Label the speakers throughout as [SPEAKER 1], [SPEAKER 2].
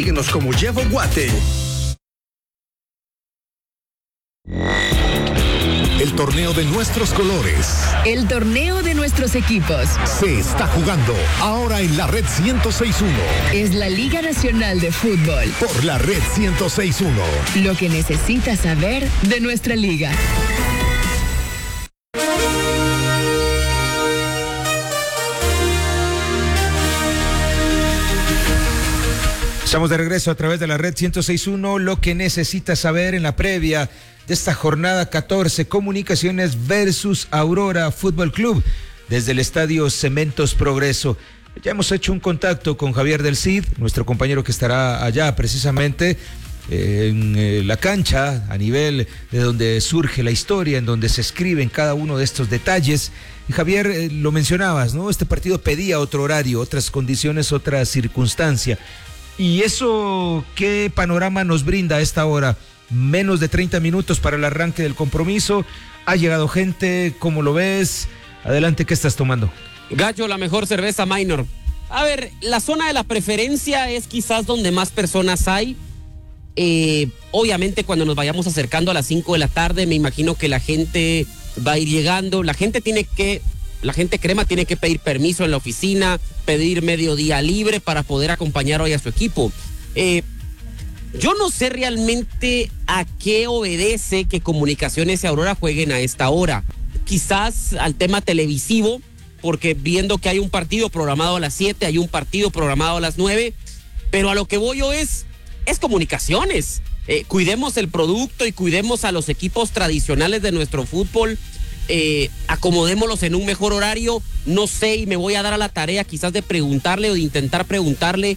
[SPEAKER 1] Síguenos como Llevo Guate.
[SPEAKER 2] El torneo de nuestros colores.
[SPEAKER 3] El torneo de nuestros equipos.
[SPEAKER 2] Se está jugando ahora en la Red 106.1.
[SPEAKER 3] Es la Liga Nacional de Fútbol.
[SPEAKER 2] Por la Red 106.1.
[SPEAKER 3] Lo que necesitas saber de nuestra liga.
[SPEAKER 4] Estamos de regreso a través de la Red 106.1, lo que necesitas saber en la previa de esta jornada 14, Comunicaciones versus Aurora Fútbol Club, desde el Estadio Cementos Progreso. Ya hemos hecho un contacto con Javier del Cid, nuestro compañero que estará allá precisamente en la cancha, a nivel de donde surge la historia, en donde se escriben cada uno de estos detalles. Y Javier, lo mencionabas, ¿no? Este partido pedía otro horario, otras condiciones, otra circunstancia. ¿Y eso qué panorama nos brinda a esta hora? Menos de 30 minutos para el arranque del compromiso. ¿Ha llegado gente? ¿Cómo lo ves? Adelante, ¿qué estás tomando?
[SPEAKER 5] Gallo, la mejor cerveza Minor. A ver, la zona de la preferencia es quizás donde más personas hay. Obviamente cuando nos vayamos acercando a las 5 de la tarde, me imagino que la gente va a ir llegando. La gente crema tiene que pedir permiso en la oficina, pedir mediodía libre para poder acompañar hoy a su equipo. Yo no sé realmente a qué obedece que Comunicaciones y Aurora jueguen a esta hora. Quizás al tema televisivo, porque viendo que hay un partido programado a las 7, hay un partido programado a las 9, pero a lo que voy yo es Comunicaciones. Cuidemos el producto y cuidemos a los equipos tradicionales de nuestro fútbol. Acomodémoslos en un mejor horario. No sé, y me voy a dar a la tarea quizás de preguntarle o de intentar preguntarle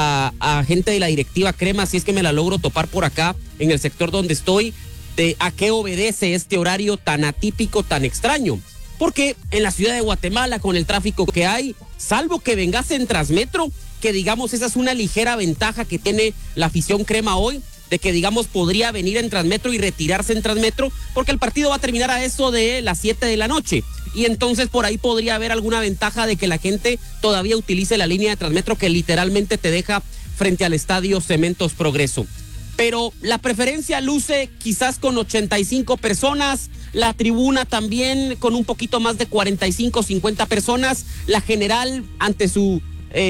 [SPEAKER 5] a gente de la directiva Crema, si es que me la logro topar por acá en el sector donde estoy, de a qué obedece este horario tan atípico, tan extraño. Porque en la ciudad de Guatemala, con el tráfico que hay, salvo que vengas en Transmetro, que digamos esa es una ligera ventaja que tiene la afición Crema hoy, de que digamos podría venir en Transmetro y retirarse en Transmetro, porque el partido va a terminar a eso de las 7 de la noche, y entonces por ahí podría haber alguna ventaja de que la gente todavía utilice la línea de Transmetro que literalmente te deja frente al Estadio Cementos Progreso. Pero la preferencia luce quizás con 85 personas, la tribuna también con un poquito más de 45, 50 personas, la general ante su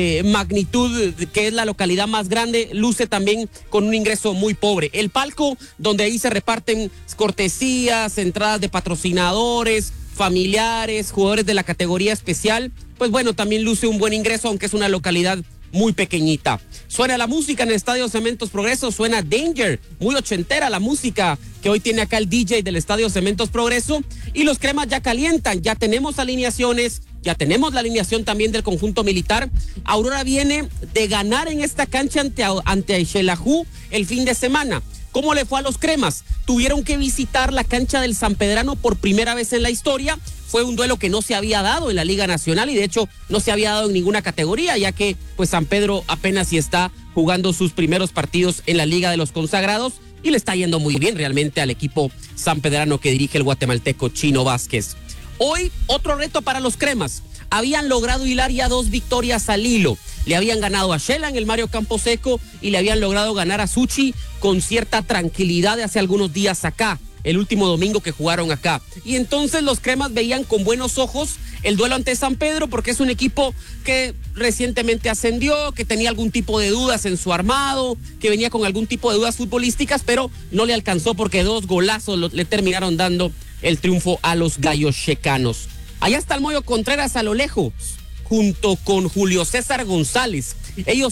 [SPEAKER 5] magnitud, que es la localidad más grande, luce también con un ingreso muy pobre. El palco, donde ahí se reparten cortesías, entradas de patrocinadores, familiares, jugadores de la categoría especial, pues bueno, también luce un buen ingreso, aunque es una localidad muy pequeñita. Suena la música en el Estadio Cementos Progreso, suena Danger, muy ochentera la música que hoy tiene acá el DJ del Estadio Cementos Progreso, y los cremas ya calientan, ya tenemos alineaciones, ya tenemos la alineación también del conjunto militar. Aurora viene de ganar en esta cancha ante Xelajú el fin de semana. ¿Cómo le fue a los cremas? Tuvieron que visitar la cancha del San Pedrano por primera vez en la historia. Fue un duelo que no se había dado en la Liga Nacional y de hecho no se había dado en ninguna categoría, ya que pues San Pedro apenas si está jugando sus primeros partidos en la Liga de los Consagrados y le está yendo muy bien realmente al equipo sanpedrano que dirige el guatemalteco Chino Vázquez. Hoy otro reto para los cremas. Habían logrado hilar ya 2 victorias al hilo. Le habían ganado a Shela en el Mario Camposeco y le habían logrado ganar a Suchi con cierta tranquilidad de hace algunos días acá, el último domingo que jugaron acá. Y entonces los cremas veían con buenos ojos el duelo ante San Pedro, porque es un equipo que recientemente ascendió, que tenía algún tipo de dudas en su armado, que venía con algún tipo de dudas futbolísticas, pero no le alcanzó porque 2 golazos le terminaron dando el triunfo a los gallos checanos. Allá está el Moyo Contreras a lo lejos, junto con Julio César González. Ellos